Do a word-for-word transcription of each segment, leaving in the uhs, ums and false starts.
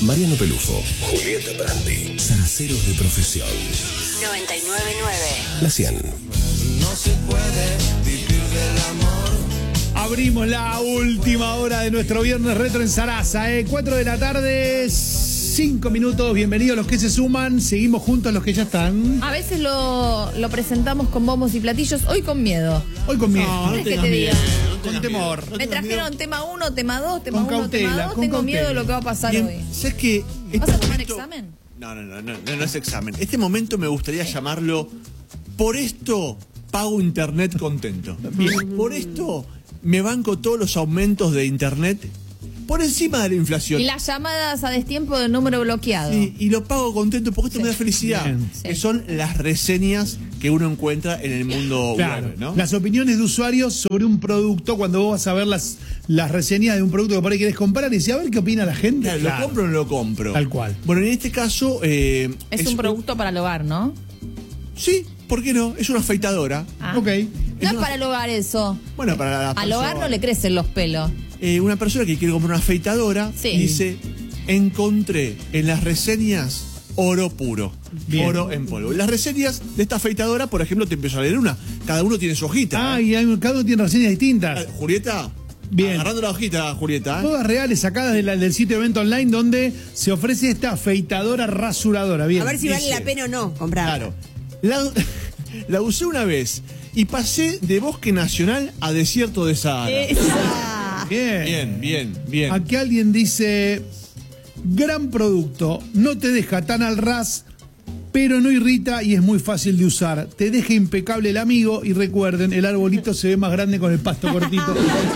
Mariano Pelufo, Julieta Brandi, zaraceros de profesión. noventa y nueve punto nueve. La cien. No se puede vivir del amor. Abrimos la última hora de nuestro Viernes Retro en Sarasa, ¿eh? cuatro de la tarde, cinco minutos. Bienvenidos los que se suman. Seguimos juntos los que ya están. A veces lo, lo presentamos con bombos y platillos, hoy con miedo. Hoy con miedo. No, no tengas miedo. Con temor. Me trajeron tema uno, tema dos, tema Con uno, cautela, tema dos. con Tengo cautela. miedo de lo que va a pasar Bien, hoy. ¿sabes qué? Este ¿Vas a tomar momento- examen? No, no, no, no, no, no es examen. Este momento me gustaría llamarlo por esto pago internet contento. Bien. Por esto me banco todos los aumentos de internet por encima de la inflación. Y las llamadas a destiempo del número bloqueado. Sí, y lo pago contento porque esto Sí. me da felicidad. Bien. Que Sí. son las reseñas que uno encuentra en el mundo Claro, web, ¿no? las opiniones de usuarios sobre un producto, cuando vos vas a ver las, las reseñas de un producto que por ahí querés comprar y decís, a ver qué opina la gente. Claro, Claro. ¿lo compro o no lo compro? Tal cual. Bueno, en este caso... eh, Es un producto para el hogar, ¿no? Sí, ¿por qué no? Es una afeitadora. Ah. Ok. No Es es una- para el hogar eso. Bueno, para la Al hogar persona- no le crecen los pelos. Eh, una persona que quiere comprar una afeitadora Sí. dice, encontré en las reseñas oro puro, Bien. oro en polvo. Las reseñas de esta afeitadora, por ejemplo, te empiezo a leer una. Cada uno tiene su hojita. Ah, ¿eh? y hay- cada uno tiene reseñas distintas. Eh, Julieta, Bien. agarrando la hojita, Julieta. ¿eh? Todas reales, sacadas de la- del sitio de evento online donde se ofrece esta afeitadora rasuradora. Bien. A ver si Dice- vale la pena o no comprar. Claro. La, la usé una vez y pasé de bosque nacional a desierto de Sahara. Esa. Bien. Bien, bien, bien. Aquí alguien dice, gran producto, no te deja tan al ras, pero no irrita y es muy fácil de usar. Te deja impecable el amigo y recuerden, el arbolito se ve más grande con el pasto cortito.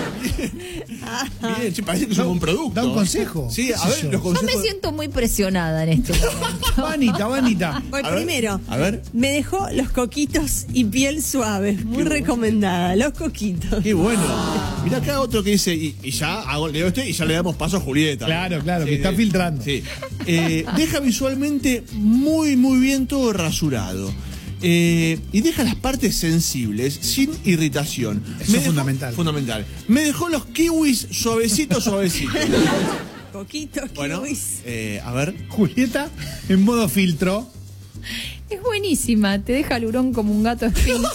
Bien, sí, parece que es un buen producto. Da un consejo. Sí, ¿Qué a sé ver, yo? los Yo me consejos. siento muy presionada en este momento. Vanita, Vanita. Voy A ver, primero. a ver. Me dejó los coquitos y piel suave. Muy recomendada. Los coquitos. Qué bueno. Mirá acá otro que dice, y, y ya hago, leo este y ya le damos paso a Julieta. Claro, claro, que está sí. filtrando. Sí. Eh, deja visualmente muy, muy bien todo rasurado. Eh, y deja las partes sensibles sin irritación. Eso es dejó- fundamental. Fundamental. Me dejó los kiwis suavecitos, suavecitos. Coquitos, Bueno, kiwis. eh, a ver. Julieta, en modo filtro. Es buenísima, te deja el hurón como un gato Sphinx.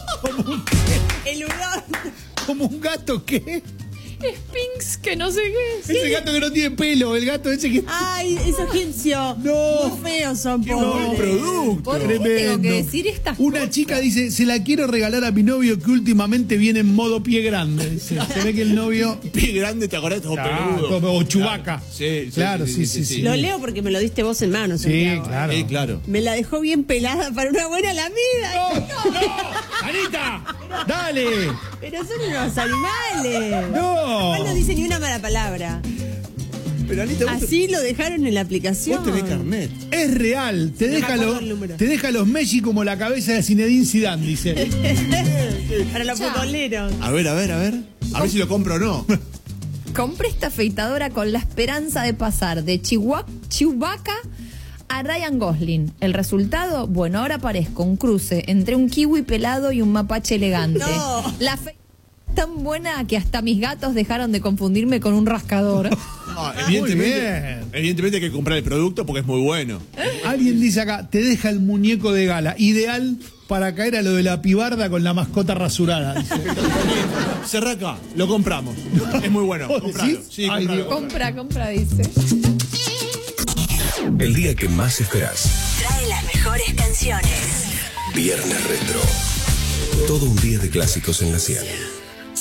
El hurón. ¿Como un gato qué? Sphinx, que no sé qué. Ese gato que no tiene pelo, el gato ese que... Ay, es egipcio. No. Muy feos son, Qué buen pobres. producto. ¿Por qué tengo que decir estas Una cosas? chica dice, se la quiero regalar a mi novio que últimamente viene en modo pie grande. Dice, se ve que el novio... Pie grande, ¿te acordás? Todo Ah, peludo. como- o Chubaca. Sí, sí, Claro, sí, sí, sí. Lo leo porque me lo diste vos en mano, Sí, Santiago. claro. Sí, claro. Me la dejó bien pelada para una buena lamida. ¡Anita! ¡Dale! Pero son unos animales. ¡No! No dice ni una mala palabra. Pero Anita, vos, Así lo dejaron en la aplicación. vos tenés carnet. Es real, te No me deja, acuerdo los, el número. te deja los Messi como la cabeza de Zinedine Zidane, dice. Para los Ya. futboleros. A ver, a ver, a ver. A ver si lo compro o no. Compré esta afeitadora con la esperanza de pasar de Chihuahua, Chewbacca a Ryan Gosling. El resultado, bueno, ahora parezco un cruce entre un kiwi pelado y un mapache elegante. No. La fe es tan buena que hasta mis gatos dejaron de confundirme con un rascador. No, evidentemente, bien. evidentemente hay que comprar el producto porque es muy bueno. Alguien dice acá, te deja el muñeco de gala, ideal para caer a lo de la pibarda con la mascota rasurada. Dice. Cerrá acá, lo compramos. Es muy bueno. ¿Vos Compralo. decís? Sí, Ay, compralo. Dios. compra, compra, dice. El día que más esperás. Trae las mejores canciones. Viernes Retro. Todo un día de clásicos en la cien.